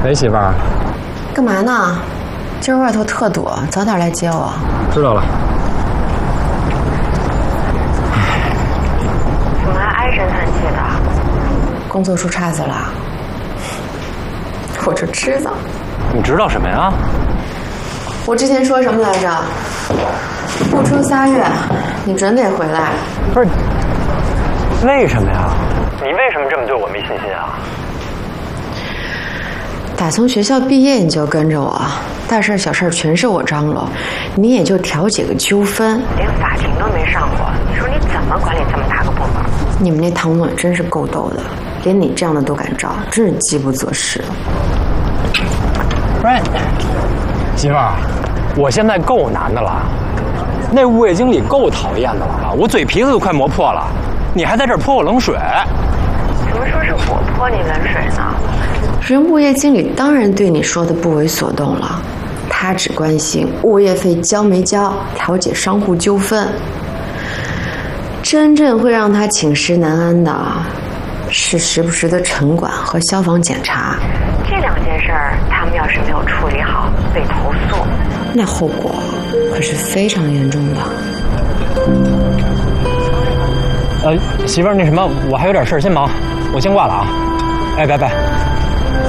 喂，媳妇儿。 干嘛呢？今儿外头特堵，早点来接我。 知道了。 怎么还唉声叹气的？工作出岔子了？我就知道。 你知道什么呀？ 我之前说什么来着？不出3月，你准得回来。 不是，为什么呀？你为什么这么对我没信心啊？ 打从学校毕业你就跟着我，大事小事全是我张罗，你也就调解个纠纷，连法庭都没上过。你说你怎么管理这么大个部门？你们那唐总真是够逗的，连你这样的都敢招，真是饥不择食。 不是，媳妇儿，我现在够难的了，那物业经理够讨厌的了，我嘴皮子都快磨破了，你还在这儿泼我冷水？ 怎么说是我泼你冷水呢？人物业经理当然对你说的不为所动了，他只关心物业费交没交，调解商户纠纷。真正会让他寝食难安的，是时不时的城管和消防检查。这2件事儿，他们要是没有处理好，被投诉，那后果可是非常严重的。 媳妇儿，那什么，我还有点事儿，先忙，我先挂了啊。哎，拜拜。